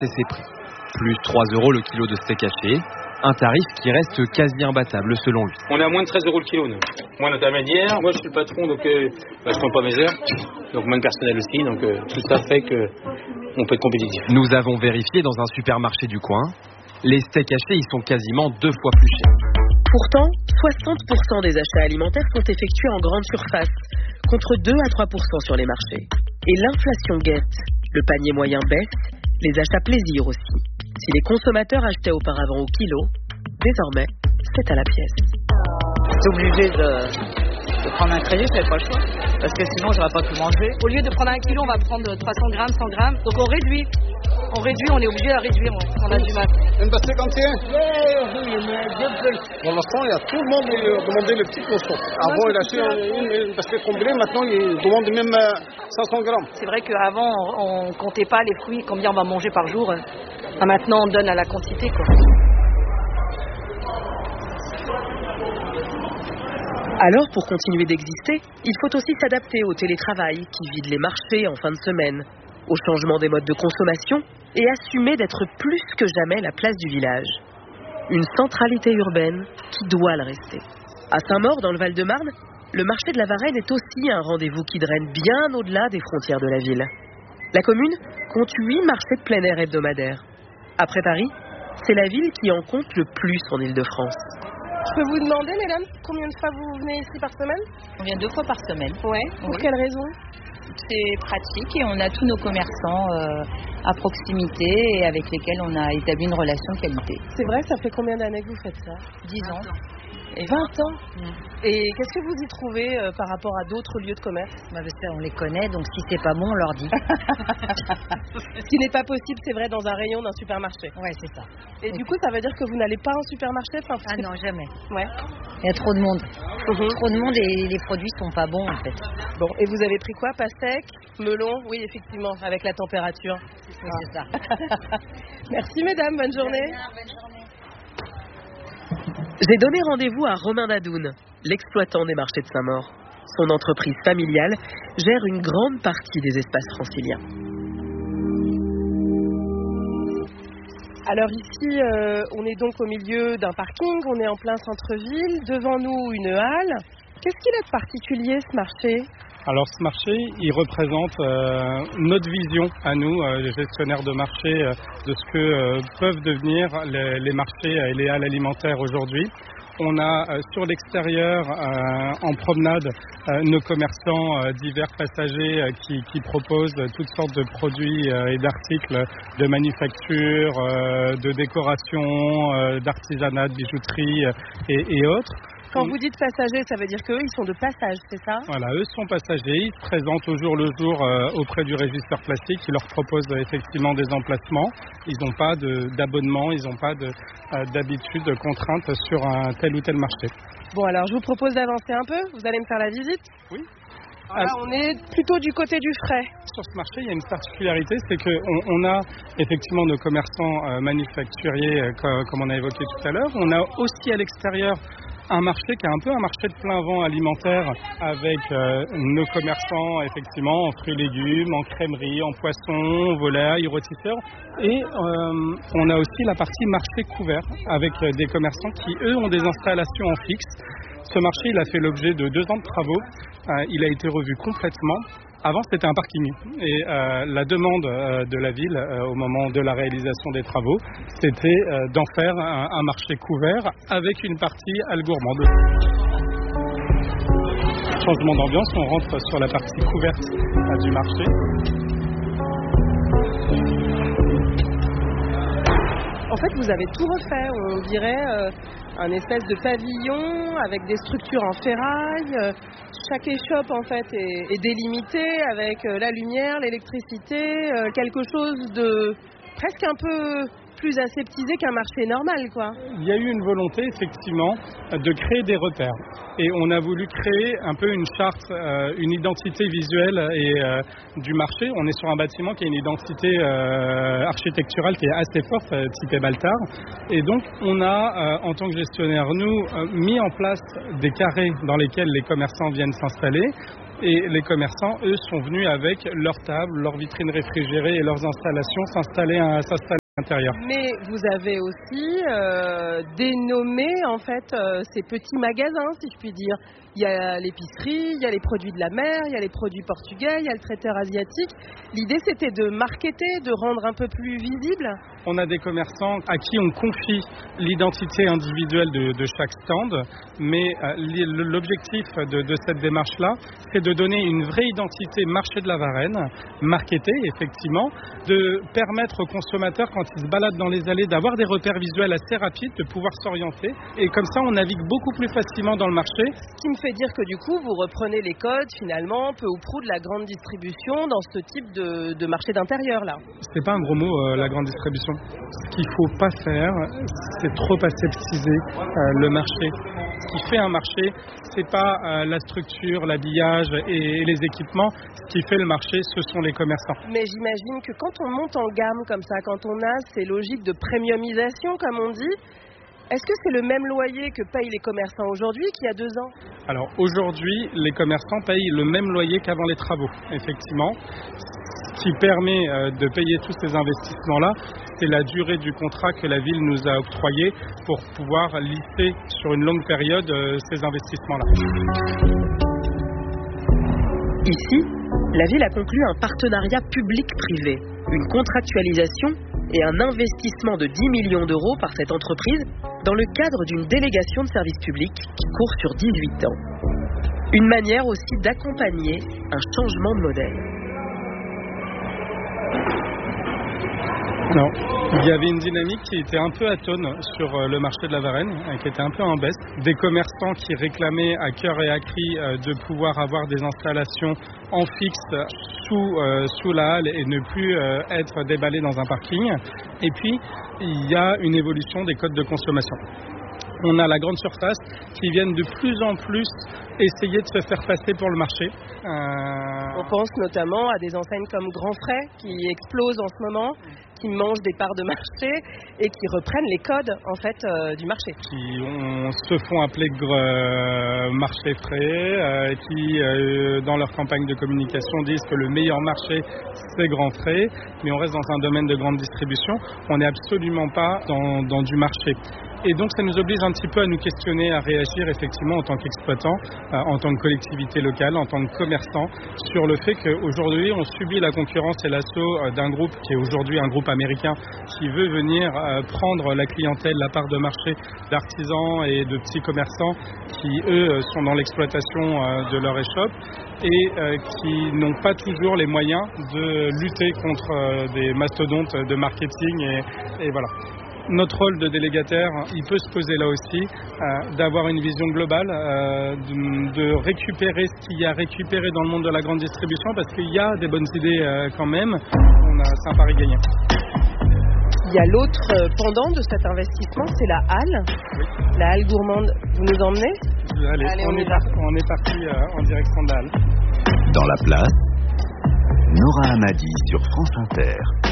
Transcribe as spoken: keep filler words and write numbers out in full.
c'est ses prix. Plus trois euros le kilo de steak haché, un tarif qui reste quasi imbattable selon lui. On est à moins de treize euros le kilo, nous. Moi, l'intermédiaire, moi je suis le patron, donc euh, bah, je ne compte pas mes heures, donc moins de personnel aussi, donc euh, tout ça fait qu'on peut être compétitif. Nous avons vérifié dans un supermarché du coin, les steaks hachés y sont quasiment deux fois plus chers. Pourtant, soixante pour cent des achats alimentaires sont effectués en grande surface, contre deux à trois pour cent sur les marchés. Et l'inflation guette, le panier moyen baisse, les achats plaisir aussi. Si les consommateurs achetaient auparavant au kilo, désormais, c'est à la pièce. T'es obligé de, de prendre un crédit, j'avais pas le choix, parce que sinon j'aurais pas pu manger. Au lieu de prendre un kilo, on va prendre trois cents grammes, cent grammes, donc on réduit. On réduit, on est obligé à réduire, on a du mal. Une bastille entière. Pour l'instant, il y a tout le monde qui demandait le petit poisson. Avant, il achetait une, une bastille complète, maintenant, il demande même cinq cents grammes. C'est vrai qu'avant, on ne comptait pas les fruits, combien on va manger par jour. Maintenant, on donne à la quantité, quoi. Alors, pour continuer d'exister, il faut aussi s'adapter au télétravail qui vide les marchés en fin de semaine, au changement des modes de consommation et assumer d'être plus que jamais la place du village. Une centralité urbaine qui doit le rester. À Saint-Maur, dans le Val-de-Marne, le marché de la Varenne est aussi un rendez-vous qui draine bien au-delà des frontières de la ville. La commune compte huit marchés de plein air hebdomadaires. Après Paris, c'est la ville qui en compte le plus en Île-de-France. Je peux vous demander, mesdames, combien de fois vous venez ici par semaine? On vient deux fois par semaine. Ouais. Pour oui. quelle raison? C'est pratique et on a tous nos commerçants euh, à proximité et avec lesquels on a établi une relation qualité. C'est vrai, ça fait combien d'années que vous faites ça? dix ans. Et vingt ans. Mmh. Et qu'est-ce que vous y trouvez euh, par rapport à d'autres lieux de commerce? Bah, parce qu'on les connaît, donc si c'est pas bon, on leur dit. Ce qui n'est pas possible, c'est vrai, dans un rayon d'un supermarché. Ouais, c'est ça. Et okay. Du coup, ça veut dire que vous n'allez pas en supermarché? Enfin, Ah non, jamais. Ouais. Il y a trop de monde. Mmh. Trop de monde et les produits sont pas bons, en fait. Bon, et vous avez pris quoi? Pastèque, melon? Oui, effectivement, avec la température. Oui, ah. c'est ça. Merci, mesdames. Bonne journée. Bien, bonne journée. J'ai donné rendez-vous à Romain Dadoun, l'exploitant des marchés de Saint-Maur. Son entreprise familiale gère une grande partie des espaces franciliens. Alors ici, euh, on est donc au milieu d'un parking, on est en plein centre-ville, devant nous une halle. Qu'est-ce qu'il a de particulier ce marché ? Alors ce marché, il représente euh, notre vision à nous, euh, les gestionnaires de marché, euh, de ce que euh, peuvent devenir les, les marchés et les halles alimentaires aujourd'hui. On a euh, sur l'extérieur, euh, en promenade, euh, nos commerçants euh, divers passagers euh, qui, qui proposent toutes sortes de produits euh, et d'articles de manufacture, euh, de décoration, euh, d'artisanat, de bijouterie euh, et, et autres. Quand vous dites passagers, ça veut dire qu'eux, ils sont de passage, c'est ça ? Voilà, eux sont passagers, ils se présentent au jour le jour euh, auprès du régisseur plastique, qui leur propose euh, effectivement des emplacements. Ils n'ont pas de, d'abonnement, ils n'ont pas de, euh, d'habitude, de contrainte sur un tel ou tel marché. Bon, alors je vous propose d'avancer un peu, vous allez me faire la visite ? Oui. Alors là, on est plutôt du côté du frais. Sur ce marché, il y a une particularité, c'est qu'on on a effectivement nos commerçants euh, manufacturiers, euh, comme, comme on a évoqué tout à l'heure. On a aussi à l'extérieur un marché qui est un peu un marché de plein vent alimentaire avec euh, nos commerçants effectivement en fruits et légumes, en crèmerie, en poissons, volailles, rôtisseurs. Et euh, on a aussi la partie marché couvert avec euh, des commerçants qui, eux, ont des installations en fixe. Ce marché, il a fait l'objet de deux ans de travaux. Euh, il a été revu complètement. Avant, c'était un parking. Et euh, la demande euh, de la ville, euh, au moment de la réalisation des travaux, c'était euh, d'en faire un, un marché couvert avec une partie halle gourmande. Changement d'ambiance, on rentre sur la partie couverte euh, du marché. En fait, vous avez tout refait, on dirait euh, un espèce de pavillon avec des structures en ferraille. Euh, chaque échoppe, en fait, est, est délimitée avec euh, la lumière, l'électricité, euh, quelque chose de presque un peu plus aseptisé qu'un marché normal, quoi. Il y a eu une volonté, effectivement, de créer des repères. Et on a voulu créer un peu une charte, euh, une identité visuelle et, euh, du marché. On est sur un bâtiment qui a une identité euh, architecturale qui est assez forte, euh, typée Baltard. Et donc, on a, euh, en tant que gestionnaire, nous, euh, mis en place des carrés dans lesquels les commerçants viennent s'installer. Et les commerçants, eux, sont venus avec leurs tables, leurs vitrines réfrigérées et leurs installations s'installer à, s'installer à l'intérieur. Mais vous avez aussi euh, dénommé en fait euh, ces petits magasins, si je puis dire. Il y a l'épicerie, il y a les produits de la mer, il y a les produits portugais, il y a le traiteur asiatique. L'idée, c'était de marketer, de rendre un peu plus visible. On a des commerçants à qui on confie l'identité individuelle de, de chaque stand, mais euh, l'objectif de, de cette démarche-là, c'est de donner une vraie identité marché de la Varenne, marketée effectivement, de permettre aux consommateurs, quand ils se baladent dans les allées, d'avoir des repères visuels assez rapides, de pouvoir s'orienter. Et comme ça, on navigue beaucoup plus facilement dans le marché. Ce qui me fait dire que du coup, vous reprenez les codes finalement, peu ou prou de la grande distribution dans ce type de, de marché d'intérieur là. C'est pas un gros mot, euh, la grande distribution. Ce qu'il faut pas faire, c'est trop aseptiser euh, le marché. Ce qui fait un marché, c'est pas euh, la structure, l'habillage et, et les équipements. Ce qui fait le marché, ce sont les commerçants. Mais j'imagine que quand on monte en gamme comme ça, quand on a ces logiques de premiumisation, comme on dit, est-ce que c'est le même loyer que payent les commerçants aujourd'hui qu'il y a deux ans ? Alors aujourd'hui, les commerçants payent le même loyer qu'avant les travaux, effectivement. Ce qui permet euh, de payer tous ces investissements-là, c'est la durée du contrat que la ville nous a octroyé pour pouvoir lisser sur une longue période euh, ces investissements-là. Ici, la ville a conclu un partenariat public-privé, une contractualisation et un investissement de dix millions d'euros par cette entreprise dans le cadre d'une délégation de service public qui court sur dix-huit ans. Une manière aussi d'accompagner un changement de modèle. Non, il y avait une dynamique qui était un peu atone sur le marché de la Varenne, qui était un peu en baisse. Des commerçants qui réclamaient à cœur et à cri de pouvoir avoir des installations en fixe sous, euh, sous la halle et ne plus euh, être déballés dans un parking. Et puis, il y a une évolution des codes de consommation. On a la grande surface qui viennent de plus en plus essayer de se faire passer pour le marché. Euh... On pense notamment à des enseignes comme Grand Frais qui explosent en ce moment, qui mangent des parts de marché et qui reprennent les codes en fait euh, du marché. Qui on, se font appeler euh, marché frais, euh, qui euh, dans leur campagne de communication disent que le meilleur marché c'est Grand Frais, mais on reste dans un domaine de grande distribution. On n'est absolument pas dans, dans du marché. Et donc ça nous oblige un petit peu à nous questionner, à réagir effectivement en tant qu'exploitant, euh, en tant que collectivité locale, en tant que commerçant, sur le fait qu'aujourd'hui on subit la concurrence et l'assaut euh, d'un groupe qui est aujourd'hui un groupe américain qui veut venir euh, prendre la clientèle, la part de marché d'artisans et de petits commerçants qui eux sont dans l'exploitation euh, de leur échoppe et euh, qui n'ont pas toujours les moyens de lutter contre euh, des mastodontes de marketing et, et voilà. Notre rôle de délégataire, il peut se poser là aussi, euh, d'avoir une vision globale, euh, de, de récupérer ce qu'il y a à récupérer dans le monde de la grande distribution, parce qu'il y a des bonnes idées euh, quand même. On a, c'est un pari gagné. Il y a l'autre pendant de cet investissement, c'est la halle. Oui. La halle gourmande, vous nous emmenez ? Allez, Allez, on, on, est par, on est parti euh, en direction de la halle. Dans la place, Nora Hamadi sur France Inter.